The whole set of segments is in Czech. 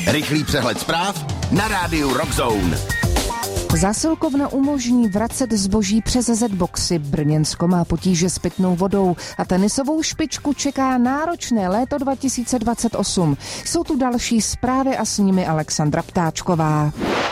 Rychlý přehled zpráv na rádiu Rock Zone. Zásilkovna umožní vracet zboží přes Z-boxy. Brněnsko má potíže s pitnou vodou a tenisovou špičku čeká náročné léto 2028. Jsou tu další zprávy a s nimi Alexandra Ptáčková.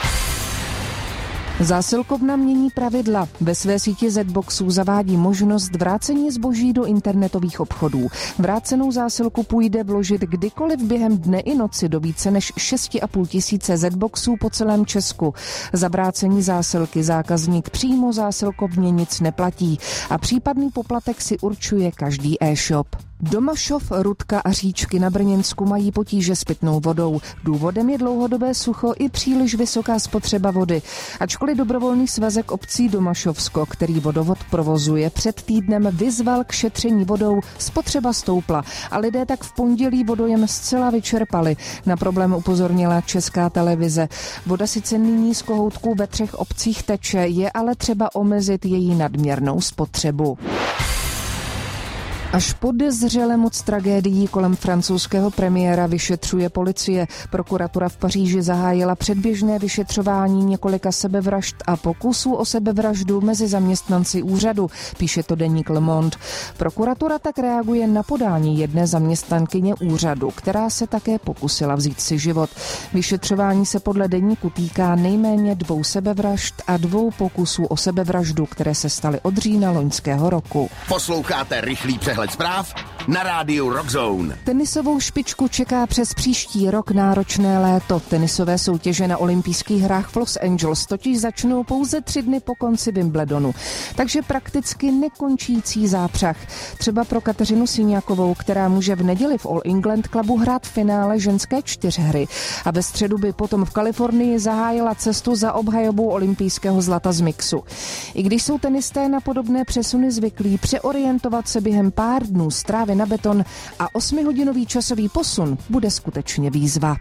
Zásilkovna mění pravidla. Ve své síti Z-boxů zavádí možnost vrácení zboží do internetových obchodů. Vrácenou zásilku půjde vložit kdykoliv během dne i noci do více než 6,5 tisíce Z-boxů po celém Česku. Za vrácení zásilky zákazník přímo zásilkovně nic neplatí a případný poplatek si určuje každý e-shop. Domašov, Rudka a Říčky na Brněnsku mají potíže s pitnou vodou. Důvodem je dlouhodobé sucho i příliš vysoká spotřeba vody. Ačkoliv dobrovolný svazek obcí Domašovsko, který vodovod provozuje, před týdnem vyzval k šetření vodou, spotřeba stoupla a lidé tak v pondělí vodojem zcela vyčerpali. Na problém upozornila Česká televize. Voda sice nyní z kohoutků ve 3 obcích teče, je ale třeba omezit její nadměrnou spotřebu. Až podezřele moc tragédií kolem francouzského premiéra vyšetřuje policie. Prokuratura v Paříži zahájila předběžné vyšetřování několika sebevražd a pokusů o sebevraždu mezi zaměstnanci úřadu, píše to deník Le Monde. Prokuratura tak reaguje na podání jedné zaměstnankyně úřadu, která se také pokusila vzít si život. Vyšetřování se podle deníku týká nejméně 2 sebevražd a 2 pokusů o sebevraždu, které se staly od října loňského roku. Posloucháte rychlý přehled zpráv na rádiu Rock Zone. Tenisovou špičku čeká přes příští rok náročné léto. Tenisové soutěže na olympijských hrách v Los Angeles totiž začnou pouze 3 dny po konci Wimbledonu. Takže prakticky nekončící zápřah. Třeba pro Kateřinu Syňákovou, která může v neděli v All England Clubu hrát finále ženské 4hry. A ve středu by potom v Kalifornii zahájila cestu za obhajobou olympijského zlata z mixu. I když jsou tenisté na podobné přesuny zvyklí, přeorientovat se během pár dnů z trávy na beton a 8hodinový časový posun bude skutečně výzva.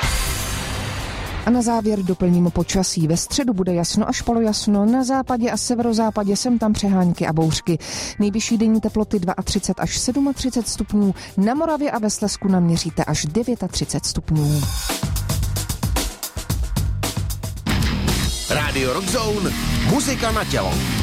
A na závěr doplním počasí. Ve středu bude jasno až polojasno, na západě a severozápadě sem tam přehánky a bouřky. Nejvyšší denní teploty 32 až 37 stupňů, na Moravě a ve Slezsku naměříte až 39 stupňů. Rádio Rock Zone, muzika na tělo.